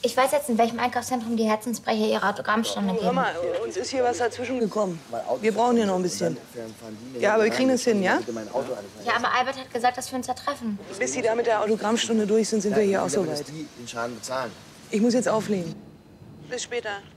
Ich weiß jetzt, in welchem Einkaufszentrum die Herzensbrecher ihre Autogrammstunde geben. Hör mal, uns ist hier was dazwischen gekommen. Wir brauchen hier noch ein bisschen. Ja, aber wir kriegen das hin, ja? Ja, aber Albert hat gesagt, dass wir uns da treffen. Bis Sie da mit der Autogrammstunde durch sind, sind wir hier auch so weit. Ich muss jetzt auflegen. Bis später.